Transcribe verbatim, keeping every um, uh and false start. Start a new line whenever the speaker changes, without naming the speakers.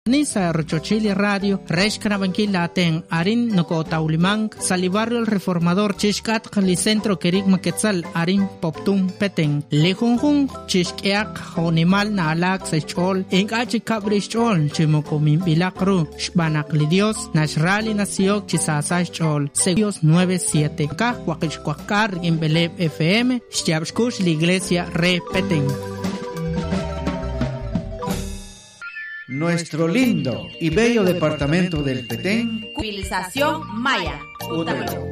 Nisa Rochochili Radio, Reshkanabanquila Ten, Arin Noko Taulimang, Salibarrio el Reformador, Chishkat Centro Kerik Maquetzal, Arin Poptum Peteng, Lejunjun, Chishkeak, Honimal Naalak Sechol, Engachi Cabrichol, Chimokomim Bilakru, Shbanak Lidios, Nashrali Nasiok, Chisasachol, Seguios nueve siete, Ka, Wakishkwakar, Gimbeleb F M, Shtiabshkush, la Iglesia Re Peteng.
Nuestro lindo y bello departamento del Petén.
Civilización Maya. Útalo.